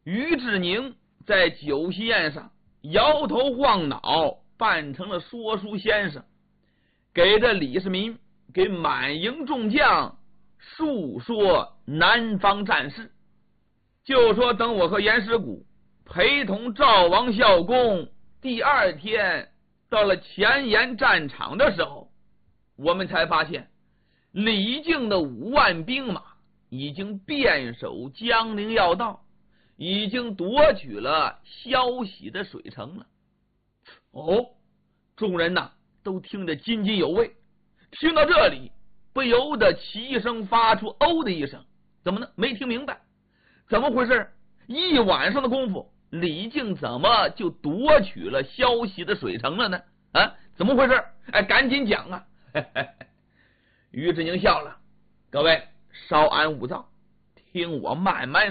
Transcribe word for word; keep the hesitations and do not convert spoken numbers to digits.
于志宁在酒席宴上摇头晃脑，扮成了说书先生，给这李世民给满营众将述说南方战事。就说等我和严师古陪同赵王孝公第二天到了前沿战场的时候，我们才发现李靖的五万兵马已经遍守江陵要道，已经夺取了萧息的水城了。哦，众人呐都听得津津有味，听到这里不由得齐声发出哦的一声。怎么呢？没听明白，怎么回事？一晚上的功夫，李靖怎么就夺取了萧息的水城了呢？啊，怎么回事？哎，赶紧讲啊！于志宁笑了，各位稍安勿躁，听我慢慢